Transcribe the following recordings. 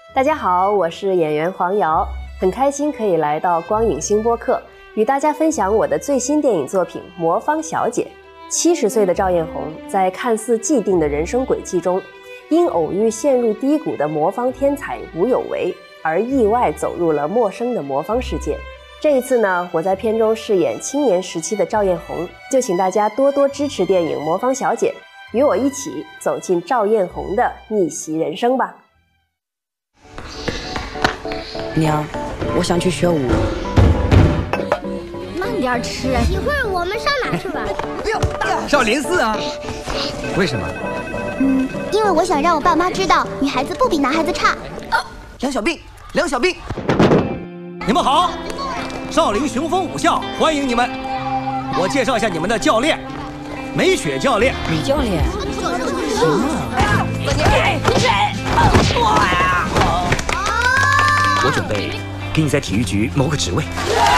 大家好，我是演员黄瑶，很开心可以来到光影星播客，与大家分享我的最新电影作品《魔方小姐》。70岁的赵艳红在看似既定的人生轨迹中，因偶遇陷入低谷的魔方天才吴有为，而意外走入了陌生的魔方世界。这一次呢，我在片中饰演青年时期的赵艳红，就请大家多多支持电影《魔方小姐》，与我一起走进赵艳红的逆袭人生吧。 娘，我想去学舞。 慢点吃，一会儿我们上哪去玩？ 少林寺啊？为什么？ 因为我想让我爸妈知道，女孩子不比男孩子差。 梁小兵，梁小兵，你们好，少林雄风武校欢迎你们。我介绍一下你们的教练，梅雪教练。 李教练？ 什么？ 我准备给你在体育局谋个职位。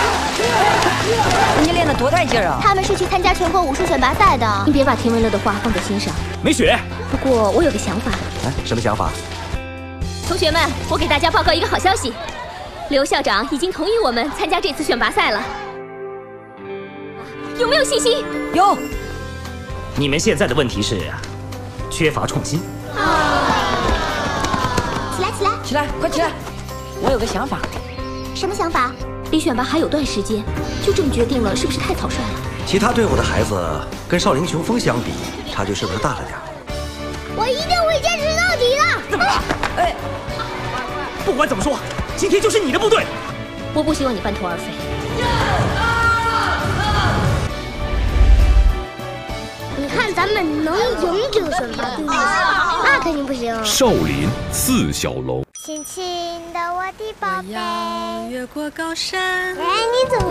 你练得多带劲啊！ 他们是去参加全国武术选拔赛的。你别把田文乐的话放在心上。 梅雪， 不过我有个想法。 什么想法？ 同学们，我给大家报告一个好消息，刘校长已经同意我们参加这次选拔赛了。有没有信心？ 有。 你们现在的问题是缺乏创新。 起来，起来， 起来，快起来！我有个想法。 什么想法？ 离选拔还有段时间，就这么决定了，是不是太草率了？ 其他队伍的孩子跟少林雄风相比，差距是不是大了点？ 我一定会坚持到底的。 怎么了？哎，不管怎么说，今天就是你的部队。 我不希望你半途而废。 你看咱们能赢这个选拔对吗？那肯定不行。 少林四小龙。 亲亲的我的宝贝， 越过高山。 哎，你怎